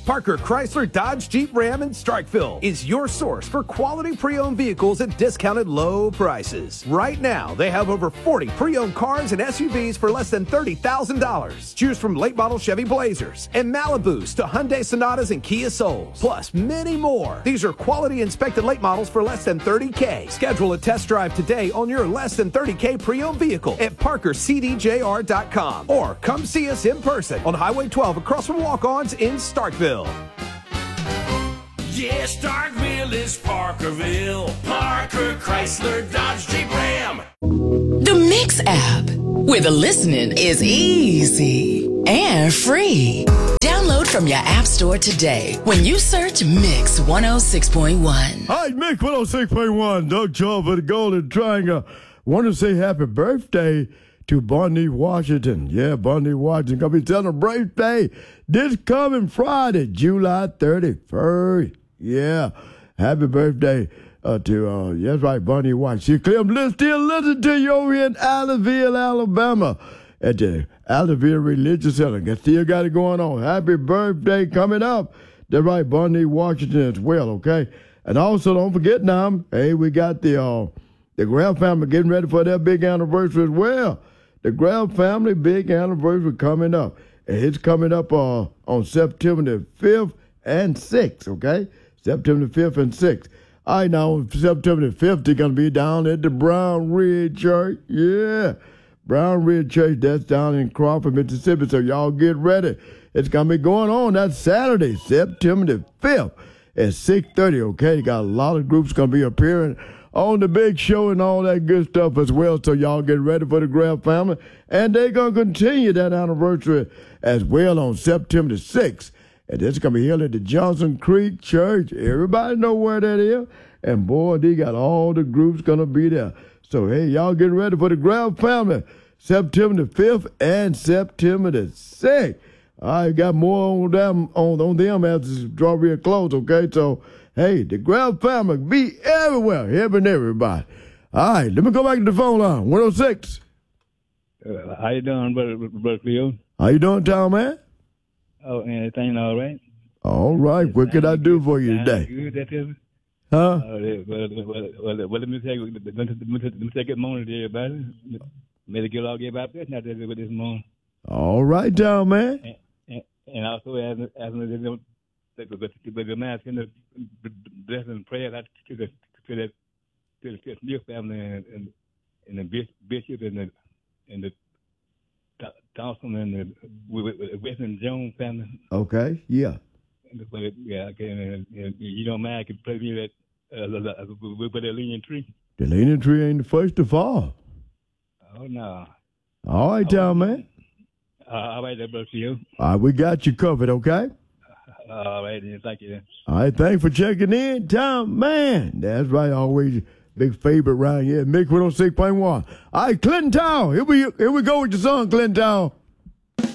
Parker Chrysler Dodge Jeep Ram in Starkville is your source for quality pre-owned vehicles at discounted low prices. Right now, they have over 40 pre-owned cars and SUVs for less than $30,000. Choose from late model Chevy Blazers and Malibus to Hyundai Sonatas and Kia Souls, plus many more. These are quality inspected late models for less than $30K. Schedule a test drive today on your less than $30K pre-owned vehicle at parkercdjr.com or come see us in person on Highway 12 across from Walk-Ons in Starkville. Yeah, Starkville is Parkerville. Parker Chrysler Dodge Jeep Ram. The Mix app, where the listening is easy and free. Download from your app store today when you search Mix 106.1. Hi, Mix 106.1. Doug Shaw for the Golden Triangle. Want to say happy birthday to Bonnie Washington. Yeah, Bonnie Washington gonna be celebrating her birthday this coming Friday, July 31st. Yeah, happy birthday to, that's right, Bonnie Washington. Let's still listen to you over here in Allenville, Alabama at the Allenville Religious Center. Still got it going on. Happy birthday coming up. That's right, Bonnie Washington as well, okay? And also, don't forget now, hey, we got the Graham family getting ready for their big anniversary as well. The Graham family big anniversary coming up. And it's coming up on September the 5th and 6th, okay? September the 5th and 6th. All right, now, on September the 5th, they're going to be down at the Brown Ridge Church. Yeah, Brown Ridge Church, that's down in Crawford, Mississippi. So y'all get ready. It's going to be going on that Saturday, September the 5th at 6:30, okay? You got a lot of groups going to be appearing on the big show and all that good stuff as well. So y'all get ready for the Graham family. And they're going to continue that anniversary as well on September the 6th. And this is going to be held at the Johnson Creek Church. Everybody know where that is. And, boy, they got all the groups going to be there. So, hey, y'all get ready for the Graham family, September the 5th and September the 6th. I got more on them as the draw real close, okay? So, hey, the Graham family be everywhere, helping everybody. All right, let me go back to the phone line, 106. How you doing, Brother Cleo? How you doing, Tom, man? Oh, everything all right? All right. What can I do for you today? Good, that is. Huh? Well, let me say good morning to everybody. May the good Lord give out this not with this morning. All right, Tom, man. And also, as the man asking the blessing and prayer to the new family and the bishop and the Dawson and the Weston Jones family. Okay, yeah. Yeah, okay. You don't mind, I can play me that with the leaning tree. The leaning tree ain't the first to fall. Oh, no. All right, Tom, man. All right, brother, to you. All right, we got you covered, okay? All right, thank you. All right, thanks for checking in, Tom, man. That's right, always big favorite around here. Mick 106.1. All right, Clinton Town. Here we go with your song, Clinton Town.